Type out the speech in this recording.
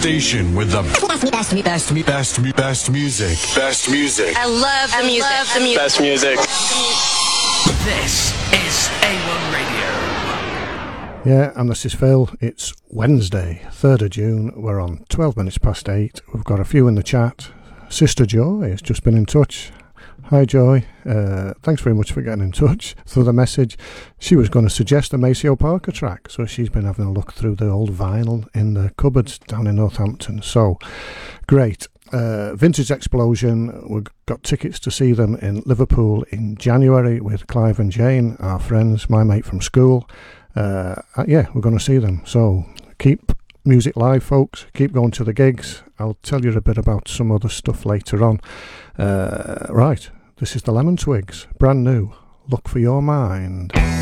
station with the best music. Best music. I love the music. Best music. This is A1 Radio. Yeah, and this is Phil. It's Wednesday, 3rd of June. We're on 12 minutes past 8. We've got a few in the chat. Sister Joy has just been in touch. Hi Joy, thanks very much for getting in touch through the message. She was going to suggest a Maceo Parker track, so she's been having a look through the old vinyl in the cupboards down in Northampton. So, great. Vintage Explosion, we've got tickets to see them in Liverpool in January with Clive and Jane, our friends, my mate from school. Yeah, we're going to see them. So, keep music live, folks. Keep going to the gigs. I'll tell you a bit about some other stuff later on. Right, this is the Lemon Twigs, brand new. Look for Your Mind.